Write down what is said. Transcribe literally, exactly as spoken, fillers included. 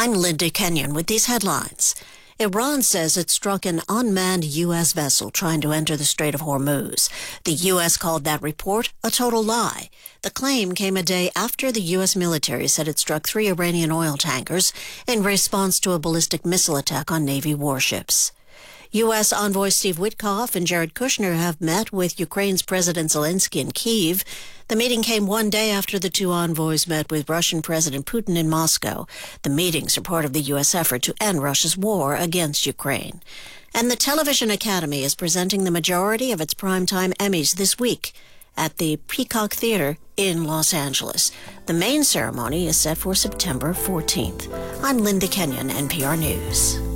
I'm Linda Kenyon with these headlines. Iran says it struck an unmanned U S vessel trying to enter the Strait of Hormuz. The U S called that report a total lie. The claim came a day after the U S military said it struck three Iranian oil tankers in response to a ballistic missile attack on Navy warships. U S envoy Steve Witkoff and Jared Kushner have met with Ukraine's President Zelensky in Kyiv. The meeting came one day after the two envoys met with Russian President Putin in Moscow. The meetings are part of the U S effort to end Russia's war against Ukraine. And the Television Academy is presenting the majority of its primetime Emmys this week at the Peacock Theater in Los Angeles. The main ceremony is set for September fourteenth. I'm Linda Kenyon, N P R News.